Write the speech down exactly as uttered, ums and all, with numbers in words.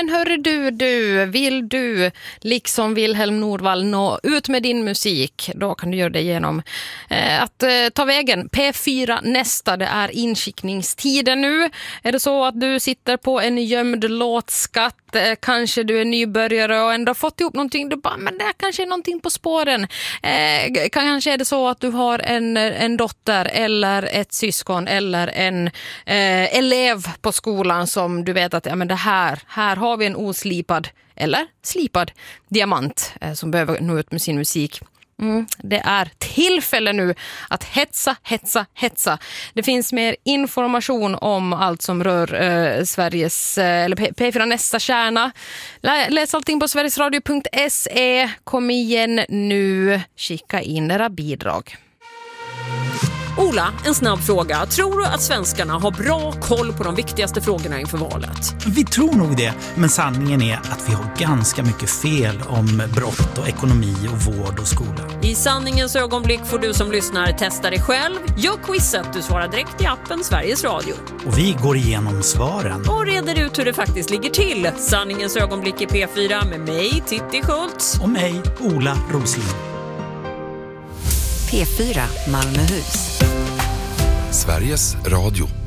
men hörru du, du, vill du liksom Wilhelm Nordvall nå ut med din musik, då kan du göra det genom eh, att eh, ta vägen P fyra nästa. Det är inskickningstiden nu. Är det så att du sitter på en gömd låtskatt, eh, kanske du är nybörjare och ändå fått ihop någonting, du bara, men det kanske är någonting på spåren. Eh, kanske är det så att du har en, en dotter eller ett syskon eller en eh, elev på skolan som du vet att ja, men det här, här har vi en oslipad eller slipad diamant eh, som behöver nå ut med sin musik. Mm, det är tillfälle nu att hetsa, hetsa, hetsa. Det finns mer information om allt som rör eh, Sveriges, eh, eller P- P4 nästa kärna. Läs allting på sverigesradio punkt se. Kom igen nu, skicka in era bidrag. Ola, en snabb fråga. Tror du att svenskarna har bra koll på de viktigaste frågorna inför valet? Vi tror nog det, men sanningen är att vi har ganska mycket fel om brott och ekonomi och vård och skola. I sanningens ögonblick får du som lyssnar testa dig själv. Gör quizet, du svarar direkt i appen Sveriges Radio. Och vi går igenom svaren. Och reder ut hur det faktiskt ligger till. Sanningens ögonblick i P fyra med mig, Titti Schultz. Och mig, Ola Rosling. P fyra Malmöhus. Sveriges Radio.